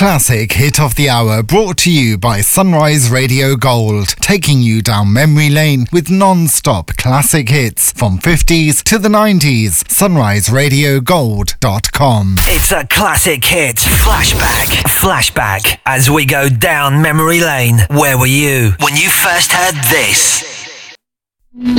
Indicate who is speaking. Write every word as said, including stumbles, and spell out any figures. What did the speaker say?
Speaker 1: Classic Hit of the Hour, brought to you by Sunrise Radio Gold, taking you down memory lane with non-stop classic hits from fifties to the nineties. sunrise radio gold dot com.
Speaker 2: It's a classic hit. Flashback. Flashback. As we go down memory lane. Where were you when you first heard this?